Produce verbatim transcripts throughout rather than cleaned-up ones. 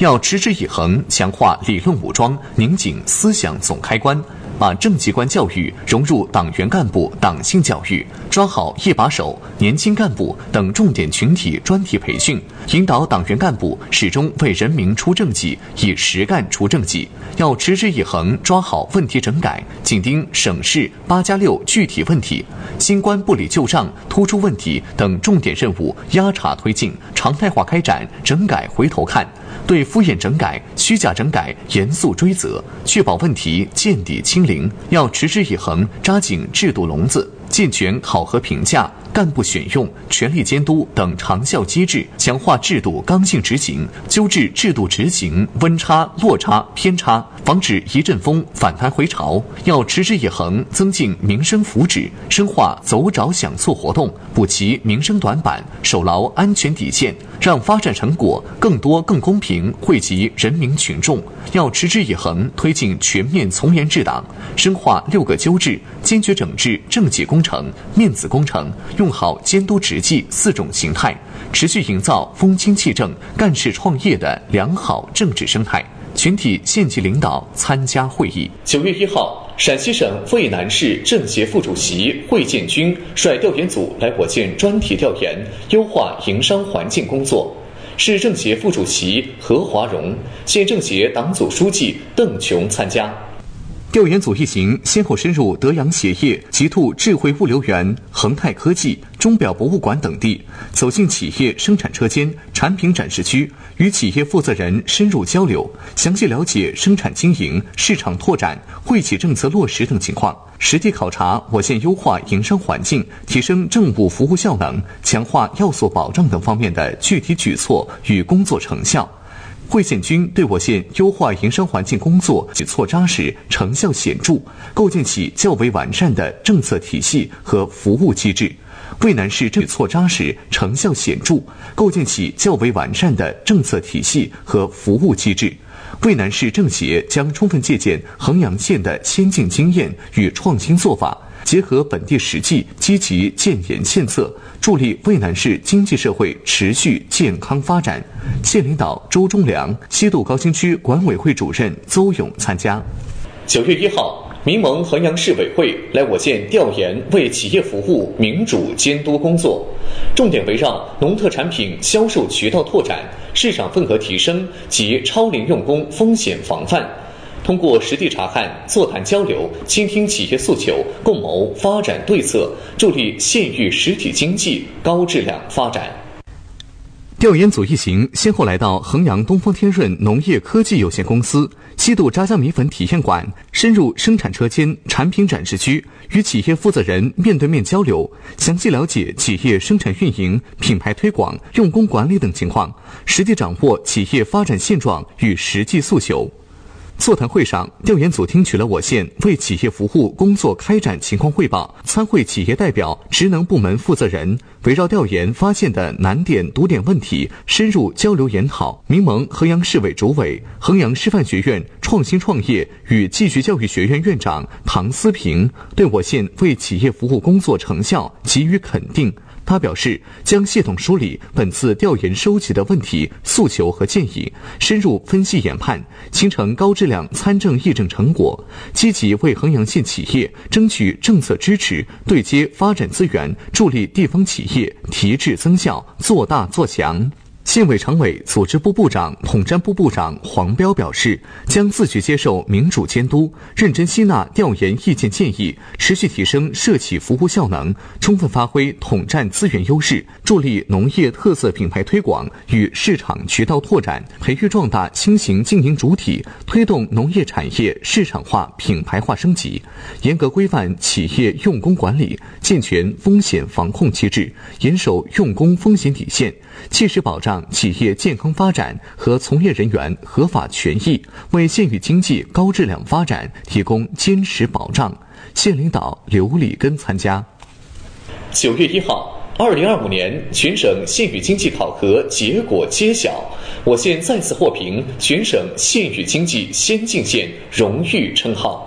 要持之以恒强化理论武装，拧紧思想总开关，把正机关教育融入党员干部党性教育，抓好一把手、年轻干部等重点群体专题培训，引导党员干部始终为人民出政绩，以实干出政绩。要持之以恒抓好问题整改，紧盯省市八加六具体问题，新官不理旧账、突出问题等重点任务压茬推进，常态化开展整改回头看，对敷衍整改、虚假整改严肃追责，确保问题见底清零。要持之以恒扎紧制度笼子，健全考核评价、干部选用、权力监督等长效机制，强化制度刚性执行，纠治制度执行温差、落差、偏差，防止一阵风反弹回潮。要持之以恒增进民生福祉，深化走找想做活动，补齐民生短板，守牢安全底线，让发展成果更多更公平惠及人民群众。要持之以恒推进全面从严治党，深化六个纠治，坚决整治政绩工程、面子工程，用好监督执纪四种形态，持续营造风清气正、干事创业的良好政治生态。全体县级领导参加会议。九月一号，陕西省渭南市政协副主席惠建军率调研组来我县专题调研优化营商环境工作。市政协副主席何华荣、县政协党组书记邓琼参加。调研组一行先后深入德阳鞋业、极兔智慧物流园、恒泰科技、钟表博物馆等地，走进企业生产车间、产品展示区，与企业负责人深入交流，详细了解生产经营、市场拓展、惠企政策落实等情况，实地考察我县优化营商环境、提升政务服务效能、强化要素保障等方面的具体举措与工作成效。惠建军对我县优化营商环境工作举措扎实、成效显著，构建起较为完善的政策体系和服务机制。渭南市举措扎实、成效显著，构建起较为完善的政策体系和服务机制。渭南市政协将充分借鉴衡阳县的先进经验与创新做法，结合本地实际，积极建言献策，助力渭南市经济社会持续健康发展。县领导周忠良、西渡高新区管委会主任邹勇参加。九月一号，民盟衡阳市委会来我县调研为企业服务民主监督工作，重点围绕农特产品销售渠道拓展、市场份额提升及超龄用工风险防范，通过实地查看、座谈交流，倾听企业诉求，共谋发展对策，助力县域实体经济高质量发展。调研组一行先后来到衡阳东风天润农业科技有限公司、西渡扎家米粉体验馆，深入生产车间、产品展示区，与企业负责人面对面交流，详细了解企业生产运营、品牌推广、用工管理等情况，实地掌握企业发展现状与实际诉求。座谈会上，调研组听取了我县为企业服务工作开展情况汇报，参会企业代表、职能部门负责人围绕调研发现的难点、堵点问题深入交流研讨。民盟衡阳市委主委、衡阳师范学院创新创业与继续教育学院院长唐思平对我县为企业服务工作成效给予肯定。他表示，将系统梳理本次调研收集的问题、诉求和建议，深入分析研判，形成高质量参政议政成果，积极为衡阳县企业争取政策支持，对接发展资源，助力地方企业提质增效，做大做强。县委常委、组织部部长、统战部部长黄彪表示，将自觉接受民主监督，认真吸纳调研意见建议，持续提升社企服务效能，充分发挥统战资源优势，助力农业特色品牌推广与市场渠道拓展，培育壮大新型经营主体，推动农业产业市场化、品牌化升级，严格规范企业用工管理，健全风险防控机制，严守用工风险底线，切实保障企业健康发展和从业人员合法权益，为县域经济高质量发展提供坚实保障。县领导刘立根参加。九月一号，二零二五年全省县域经济考核结果揭晓，我县再次获评全省县域经济先进县荣誉称号。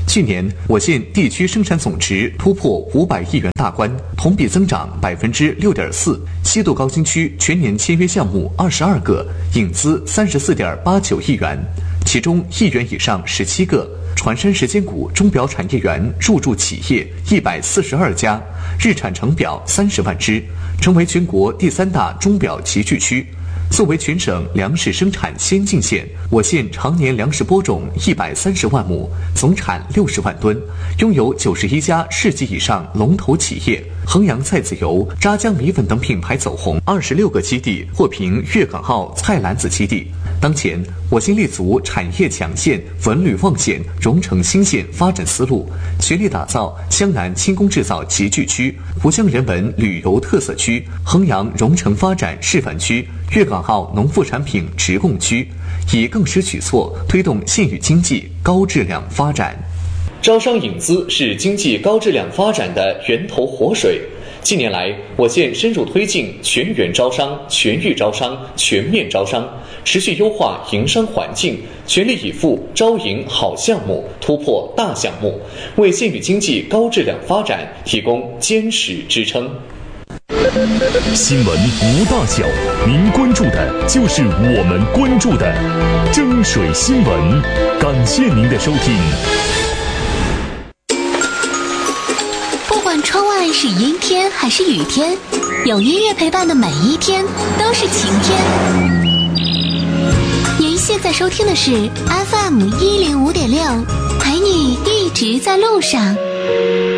去年我县地区生产总值突破五百亿元大关，同比增长百分之六点四。西部高新区全年签约项目二十二个，引资三十四点八九亿元，其中亿元以上十七个。船山时间股钟表产业园入驻企业一百四十二家，日产成表三十万只，成为全国第三大钟表集聚区。作为全省粮食生产先进县，我县常年粮食播种一百三十万亩，总产六十万吨，拥有九十一家市级以上龙头企业。衡阳菜籽油、扎江米粉等品牌走红，二十六个基地获评粤港澳菜篮子基地。当前，我县立足产业强县、文旅旺县、蓉城新县发展思路，全力打造湘南轻工制造集聚区、湖湘人文旅游特色区、衡阳蓉城发展示范区、粤港澳农副产品直供区，以更施举措推动县域经济高质量发展。招商引资是经济高质量发展的源头活水。近年来，我县深入推进全员招商、全域招商、全面招商，持续优化营商环境，全力以赴招引好项目，突破大项目，为县域经济高质量发展提供坚实支撑。 新闻无大小，您关注的就是我们关注的蒸水新闻。感谢您的收听。 不管窗外是阴天还是雨天，有音乐陪伴的每一天都是晴天。您现在收听的是 F M 一零五点六，陪你一直在路上。